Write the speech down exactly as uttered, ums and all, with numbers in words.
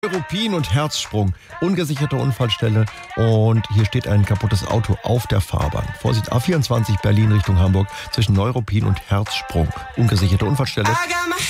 Neuruppin und Herzsprung, ungesicherte Unfallstelle und hier steht ein kaputtes Auto auf der Fahrbahn. Vorsicht, A vierundzwanzig Berlin Richtung Hamburg zwischen Neuruppin und Herzsprung, ungesicherte Unfallstelle.